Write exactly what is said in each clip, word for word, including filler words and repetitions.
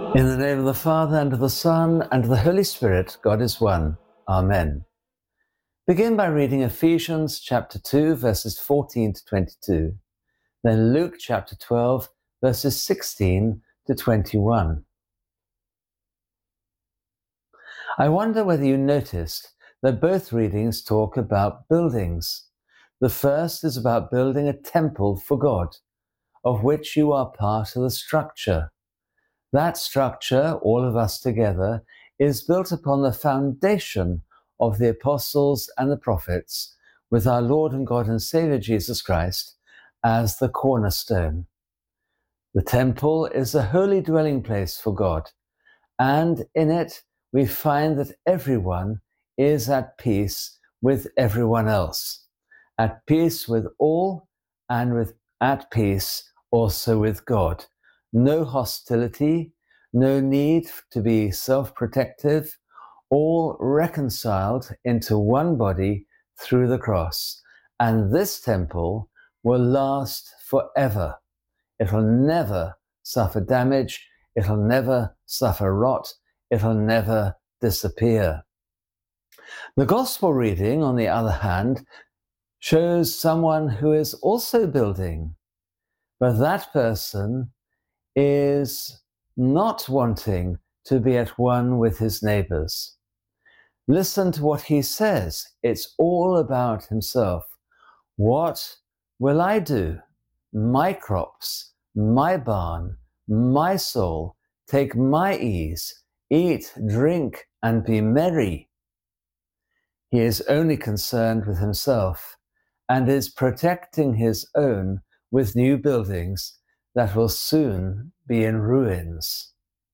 In the name of the Father, and of the Son, and of the Holy Spirit, God is one. Amen. Begin by reading Ephesians chapter two, verses fourteen to twenty-two. Then Luke chapter twelve, verses sixteen to twenty-one. I wonder whether you noticed that both readings talk about buildings. The first is about building a temple for God, of which you are part of the structure. That structure, all of us together, is built upon the foundation of the apostles and the prophets, with our Lord and God and Saviour Jesus Christ as the cornerstone. The temple is a holy dwelling place for God, and in it we find that everyone is at peace with everyone else, at peace with all, and with at peace also with God. No hostility, no need to be self-protective, all reconciled into one body through the cross. And this temple will last forever. It'll never suffer damage. It'll never suffer rot. It'll never disappear. The gospel reading, on the other hand, shows someone who is also building, but that person is not wanting to be at one with his neighbors. Listen to what he says. It's all about himself. What will I do? My crops, my barn, my soul, take my ease, eat, drink, and be merry. He is only concerned with himself and is protecting his own with new buildings that will soon be in ruins.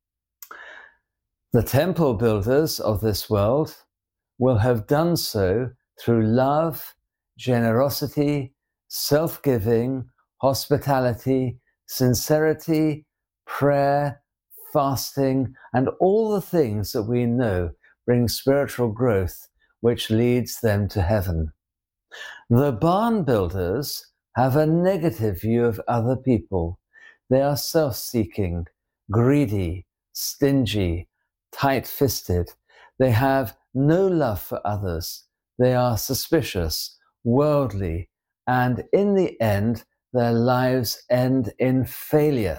The temple builders of this world will have done so through love, generosity, self-giving, hospitality, sincerity, prayer, fasting, and all the things that we know bring spiritual growth, which leads them to heaven. The barn builders have a negative view of other people. They are self-seeking, greedy, stingy, tight-fisted. They have no love for others. They are suspicious, worldly, and in the end, their lives end in failure.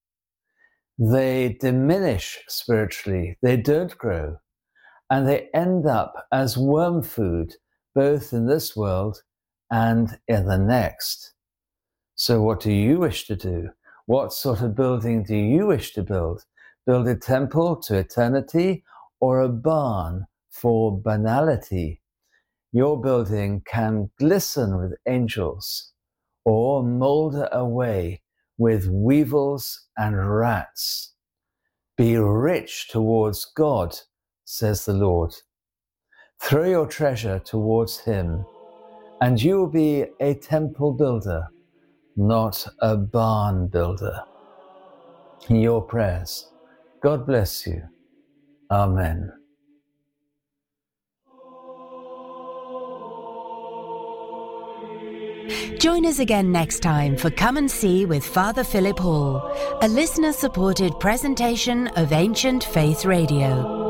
They diminish spiritually. They don't grow. And they end up as worm food, both in this world and in the next. So what do you wish to do? What sort of building do you wish to build? Build a temple to eternity or a barn for banality? Your building can glisten with angels or moulder away with weevils and rats. Be rich towards God, says the Lord. Throw your treasure towards him, and you will be a temple builder, not a barn builder. Your prayers. God bless you. Amen. Join us again next time for Come and See with Father Philip Hall, a listener-supported presentation of Ancient Faith Radio.